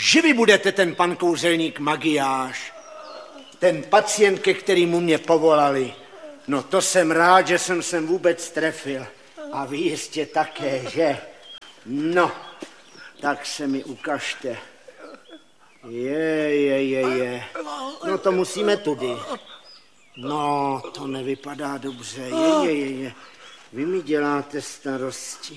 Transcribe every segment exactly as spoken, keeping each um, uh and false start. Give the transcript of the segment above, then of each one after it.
že vy budete ten pan kouzelník Magiáš, ten pacient, ke kterému mě povolali. No to jsem rád, že jsem sem vůbec trefil. A vy jistě také, že? No, tak se mi ukažte. Je, je, je, je. No to musíme tudy. No, to nevypadá dobře. Je, je, je, je. Vy mi děláte starosti.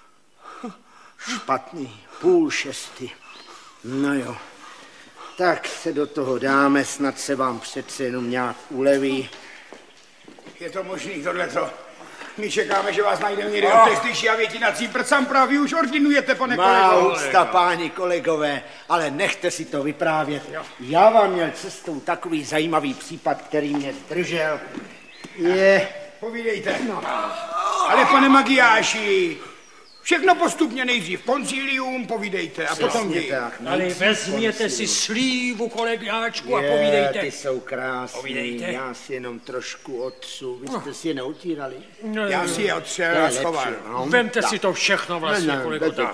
Špatný, půl šesty. No jo. Tak se do toho dáme, snad se vám přece jenom nějak uleví. Je to možný tohleto? My čekáme, že vás najdeme někde oh. Teslyší a větinací prcam právě už ordinujete, pane kolego. Má úcta, páni kolegové, ale nechte si to vyprávět. Jo. Já vám měl cestou takový zajímavý případ, který mě zdržel. Je... Povídejte. No. Ale pane Magiáši, všechno postupně nejdřív. Koncilium, povídejte a potom vy. Ale vezměte si slívu, kolegáčku, a povídejte. Je, ty jsou krásný. Povídejte. Já si jenom trošku otřu. Vy jste si je neutírali? No, já si je otřel a schoval. No, vemte tak. Si to všechno vlastně, no, kolego, tak.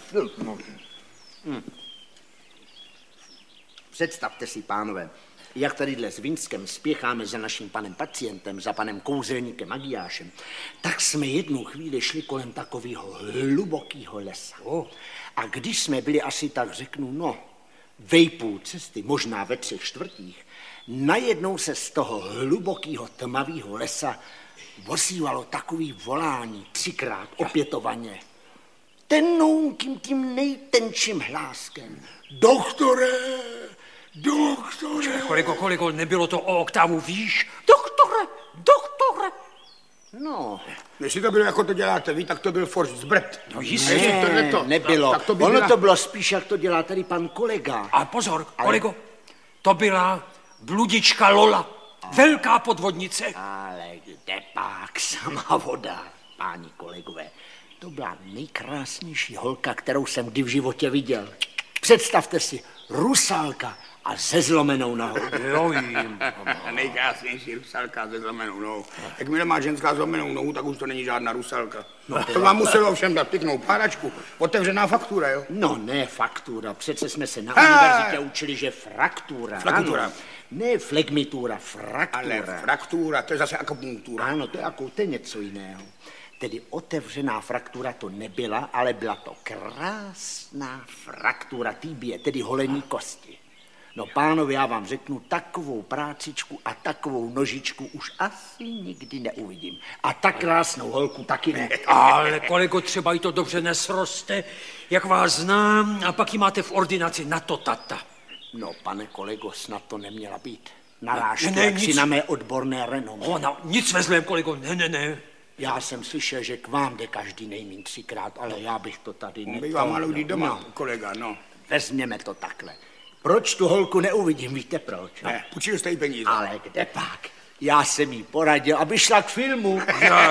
Hm. Představte si, pánové, jak tadyhle s Vinskem spěcháme za naším panem pacientem, za panem kouzelníkem Magiášem, tak jsme jednu chvíli šli kolem takového hlubokého lesa. Oh. A když jsme byli asi tak řeknu, no, vejpůl cesty, možná ve třech čtvrtích, najednou se z toho hlubokého tmavého lesa ozývalo takový volání třikrát opětovaně. Tenounkým tím nejtenčím hláskem. Doktore! Doktore! Kolego, kolego, nebylo to o oktávu výš? Doktore, doktore! No. Jestli to bylo, jako to děláte vy, tak to byl Forst zbrt. No jistě. Ne, tohleto, nebylo. Tak, tak to by ono byla... to bylo spíš, jak to dělá tady pan kolega. A pozor, ale... kolego, to byla bludička Lola. A... Velká podvodnice. Ale kde pak sama voda, páni kolegové. To byla nejkrásnější holka, kterou jsem kdy v životě viděl. Představte si, Rusálka a se zlomenou nohou. Jo, jim. Nejkrásnější Rusálka se zlomenou nohou. Jakmile má ženská zlomenou nohu, tak už to není žádná Rusálka. No, to vám muselo všem dát pěknou páračku. Otevřená faktura, jo? No, ne faktura. Přece jsme se na univerzitě učili, že fraktura. Fraktura. Ano. Ne flegmitura, fraktura. Ale fraktura, to je zase akupunktura. Ano, to je, jako, to je něco jiného. Tedy otevřená fraktura to nebyla, ale byla to krásná fraktura tibie, tedy holení kosti. No pánové, já vám řeknu, takovou prácičku a takovou nožičku už asi nikdy neuvidím. A tak krásnou holku taky ne. Ale kolego, třeba i to dobře nesroste, jak vás znám, a pak ji máte v ordinaci na to tata. No, pane kolego, snad to neměla být narážka, ne, jak si na mé odborné renomé. Ona, nic ve zlém, kolego, ne, ne, ne. Já jsem slyšel, že k vám jde každý nejmín třikrát, ale já bych to tady ne. Bývá málo kdy doma, no. Kolega, no. Vezměme to takhle. Proč tu holku neuvidím, víte proč? Ne, půjčil jste jí peníze. Ale kde pak? Já jsem jí poradil, aby šla k filmu.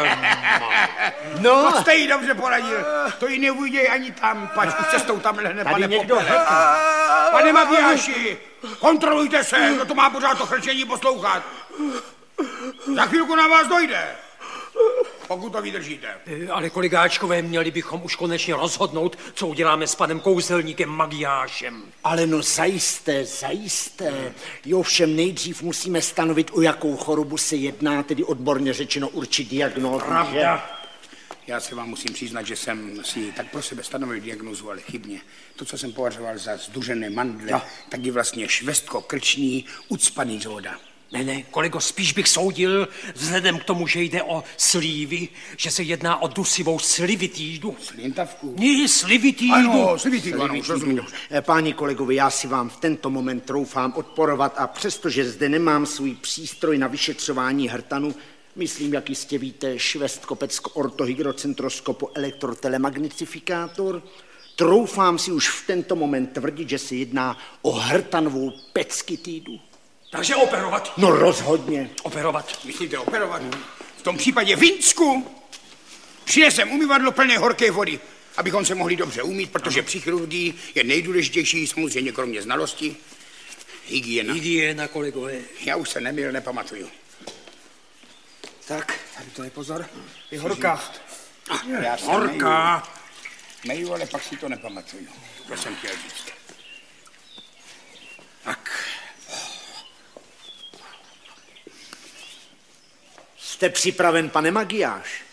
No. To jste jí dobře poradil. To jí neuviděj ani tam, pač už cestou tam lehne, tady pane někdo Popele. Pane Magiáši, kontrolujte se, kdo to má pořád to chrčení poslouchat. Za chvilku na vás dojde. Pokud to vydržíte. Ale kolegáčkové, měli bychom už konečně rozhodnout, co uděláme s panem kouzelníkem Magiášem. Ale no zajisté, zajisté. Jo, všem nejdřív musíme stanovit, o jakou chorobu se jedná, tedy odborně řečeno určit diagnózu. Pravda. Já se vám musím přiznat, že jsem si tak pro sebe stanovil diagnózu, ale chybně. To, co jsem považoval za zdužené mandle, no. Tak je vlastně švestko-krční ucpaný žóda. Ne, ne, kolego, spíš bych soudil, vzhledem k tomu, že jde o slívy, že se jedná o dusivou slivitídu. Slintavku? Ne, slivitídu. Ano, slivitídu, ano, už rozumím. Páni kolegovi, já si vám v tento moment troufám odporovat a přestože zde nemám svůj přístroj na vyšetřování hrtanu, myslím, jak jistě víte, švestkopecko-ortohygrocentroskopo-elektrotelemagnifikátor, troufám si už v tento moment tvrdit, že se jedná o hrtanovou peckitídu. Takže operovat. No rozhodně. Operovat. Myslíte operovat? V tom případě Vinsku přinesem umyvadlo plné horké vody, abychom se mohli dobře umýt, protože při chirurgii je nejdůležitější, samozřejmě kromě znalosti, hygiena. Hygiena, kolegové. Já už se nemil, nepamatuju. Tak, tady to je pozor. Je horká. Ah, já se horká. Meju, ale pak si to nepamatuju. To jsem chtěl říct. Jste připraven, pane Magiáš?